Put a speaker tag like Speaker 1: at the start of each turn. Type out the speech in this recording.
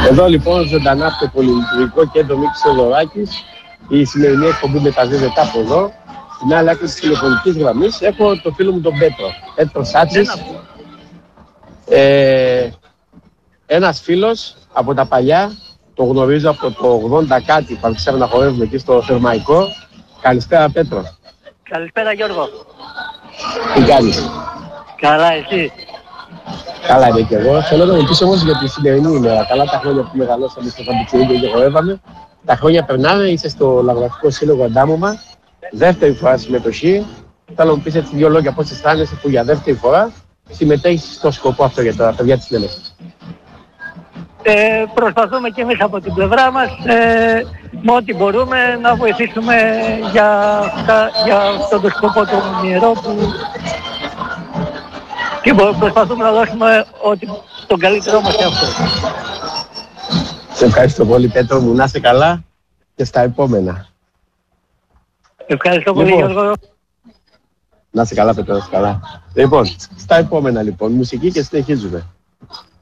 Speaker 1: Εδώ λοιπόν ζωντανά από το Πολυλειτουργικό Κέντρο Μίκης Θεοδωράκης. Η σημερινή εκπομπή μεταδίδεται από εδώ. Στην άλλη άκρη της τηλεφωνικής γραμμής έχω το φίλο μου τον Πέτρο Σάτσης. Ένας φίλος από τα παλιά, το γνωρίζω από το 80 κάτι, που άρχισαμε να χορεύουμε εκεί στο Θερμαϊκό. Καλησπέρα Πέτρο.
Speaker 2: Καλησπέρα Γιώργο.
Speaker 1: Τι κάνεις?
Speaker 2: Καλά, εσύ?
Speaker 1: Καλά είμαι και εγώ. Θέλω να μου πεις όμως για τη σημερινή ημέρα. Καλά τα χρόνια που μεγαλώσαμε στο Φαμπιτσουρίκο και χορεύαμε. Τα χρόνια περνάνε, είσαι στο Λαογραφικό Σύλλογο Αντάμωμα. Δεύτερη φορά συμμετοχή. Θέλω να μου πεις έτσι δύο λόγια πώς αισθάνεσαι που για δεύτερη φορά συμμετέχεις στο σκοπό αυτό για τα παιδιά της Λέμεσης.
Speaker 2: Προσπαθούμε και εμείς από την πλευρά μας με ό,τι μπορούμε να βοηθήσουμε για αυτόν τον σκοπό τον ιερό που και προσπαθούμε να δώσουμε τον καλύτερό μας σε αυτό.
Speaker 1: Σε ευχαριστώ πολύ Πέτρο μου, να είσαι καλά και στα επόμενα.
Speaker 2: Ευχαριστώ πολύ Γιώργο.
Speaker 1: Να είσαι καλά Πέτρο, να είσαι καλά. Λοιπόν, στα επόμενα λοιπόν, μουσική και συνεχίζουμε.